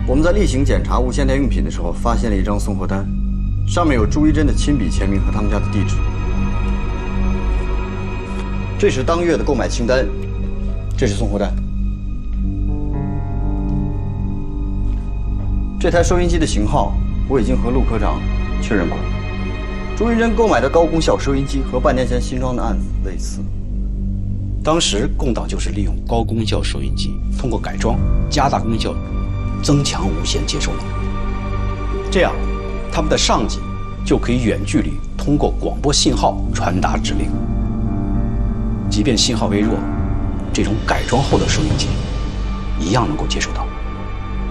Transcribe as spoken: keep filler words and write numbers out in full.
我们在例行检查无线电用品的时候，发现了一张送货单，上面有朱一贞的亲笔签名和他们家的地址。这是当月的购买清单，这是送货单。这台收音机的型号我已经和陆科长确认过，朱一贞购买的高功效收音机和半年前新装的案子类似。 当时共党就是利用高功效收音机，通过改装加大功效，增强无线接收能力。这样，他们的上级就可以远距离通过广播信号传达指令。即便信号微弱，这种改装后的收音机一样能够接收到。